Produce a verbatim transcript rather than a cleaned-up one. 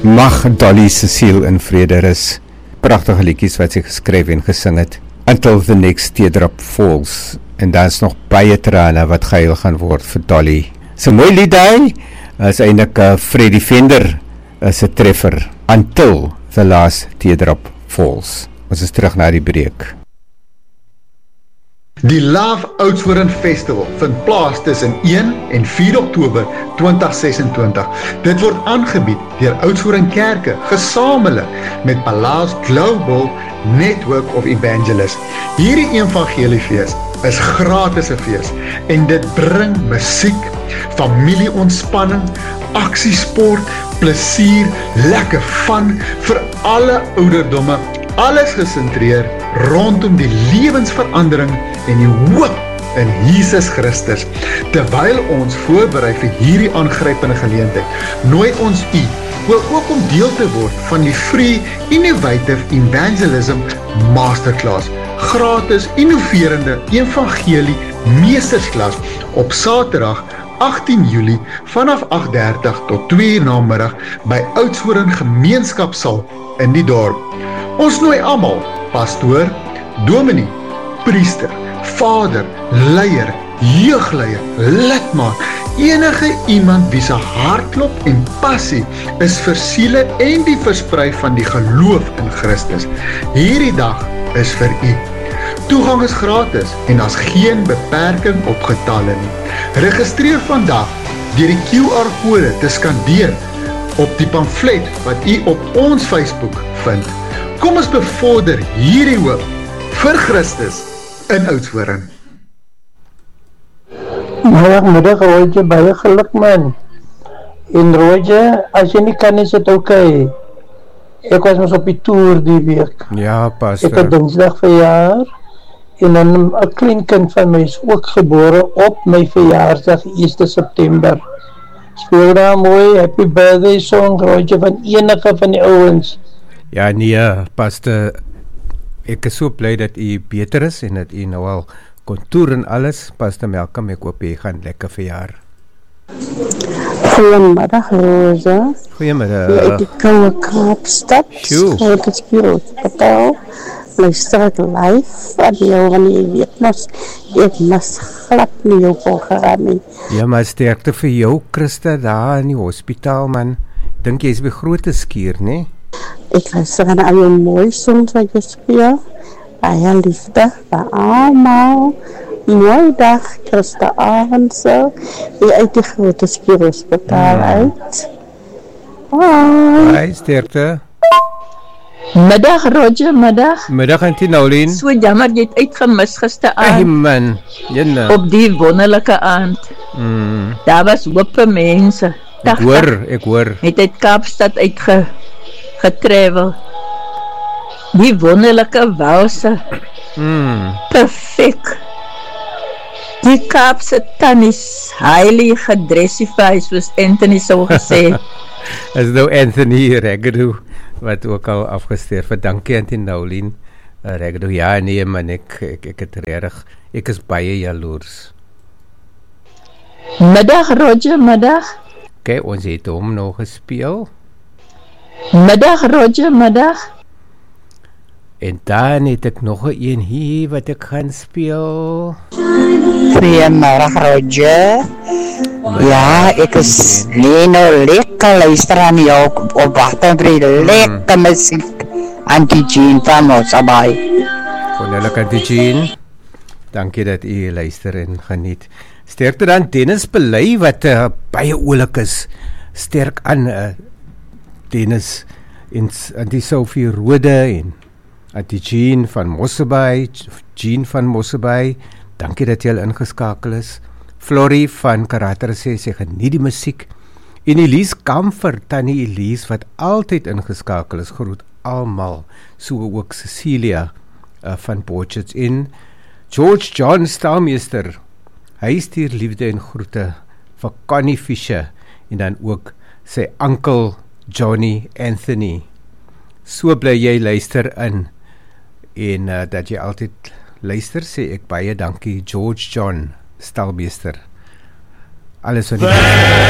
Mag Dolly se siel in vrede rus. Pragtige liedjies wat sy geskryf en gesing het. Until the next teardrop falls. En dan is nog baie trane wat gehuil gaan word vir Dolly. So mooi lied daai, is eintlik uh, Freddie Fender is 'n treffer. Until the last teardrop falls. Ons is terug na die breek. Die Love Oudtshoorn Festival vind plaas tussen een en vier Oktober twintig sesentwintig. Dit word aangebied deur Oudtshoorn Kerke, gesamentlik met Palace Global Network of Evangelists. Hierdie evangeliefees is gratis 'n fees en dit bring musiek, familieontspanning, aksiesport, plesier, lekker fun vir alle ouderdomme. Alles gesentreer rondom die lewensverandering en die hoop in Jesus Christus. Terwyl ons voorberei vir hierdie aangrypende geleentheid, nooi ons u wil ook om deel te word van die Free Innovative Evangelism Masterclass, gratis innoverende evangelie meestersklas op Saterdag agtien Julie vanaf agt dertig tot twee uur namiddag by Oudtshoorn Gemeenskapsaal in die dorp. Ons nooi almal, pastoor, dominee, priester, vader, leier, jeugleier, lidmaat, enige iemand wie se hartklop en passie is vir siele en die versprei van die geloof in Christus. Hierdie dag is vir u. Toegang is gratis en daar's geen beperking op getalle nie. Registreer vandag deur die Q R kode te skandeer op die pamflet wat u op ons Facebook vind. Kom ons bevorder hierdie hoop vir Christus in Oudtshoorn. Goeiemiddag Roger, baie geluk man. En Roger, as jy nie kan is dit oké. Ek was mos op die toer die week. Ja, pastor. Ek het Dinsdag verjaar en dan 'n klein kind van my is ook gebore op my verjaarsdag, eerste September. Speel daar mooi happy birthday song Roger van enige van die ouens. Ja nee, pastor, ek is so bly dat u beter is en dat u nou al kon toer en alles. Pastor Malcolm, ek hoop jy gaan lekker verjaar. Goeiemiddag Rosa. Goeiemiddag. Jy het die koue Kaapstad. Groot Spiro Hotel. Luister ek live van jou, want jy weet mos, ek mis glad nie jou program nie. Ja, maar sterkte vir jou, Christa, daar in die hospitaal, man. Dink jy is by groot skuur, nee? Ek luister aan al jou mooi songs wat jy speel. Baie liefde, by almal. Mooi dag, Christa Arendse. Jy uit die grote Skuur Hospitaal uit. Hoi. Hoi, sterkte. Middag Roger, middag. Middag Auntie Nolien. So jammer, jy het uitgemis gisteraand. Hey man, jyne. Op die wonderlike aand. Mm. Daar was hoop vir mense. Ek hoor, ek hoor. Het uit Kaapstad uitge getravel. Die wonderlike walse. Mm. Perfect. Die Kaapse tannies, highly gedressified, soos Anthony sou gesê. Is nou Anthony Regado wat ook al afgesterf het. Dankie Auntie Nolien. Uh, Regado, ja nee man, ek, ek, ek het reg, ek is baie jaloers. Middag Roger, middag. Kijk, ons het hom nou gespeel. Middag Roger, middag. En dan het ek nog een hier wat ek gaan speel. Goeiemiddag Roger. Ja, ek is nee nou lekker luister aan jou op Waterbrei, lekker muziek. Auntie Jean van Mosselbaai. Wonderlik Auntie Jean. Dankie dat u luister en geniet. Sterkte dan Dennis Belay wat uh, baie oulik is. Sterk aan uh, Dennis en Auntie Sophie Rode en Auntie Jean van Mosselbaai, Jean van Mosselbaai. Dankie dat jy al ingeskakel is. Florie van Karakter sê sy geniet die musiek. En Elise Kamfer, Tannie Elise wat altyd ingeskakel is, groet almal. So ook Cecilia uh, van Potchefstroom in George John Staalmeester. Hy stuur liefde en groete vir Connie Fischer en dan ook sy uncle Johnny Anthony. So bly jy luister in en uh, dat jy altyd luister, sê ek baie dankie George John Staalmeester. Alles wat die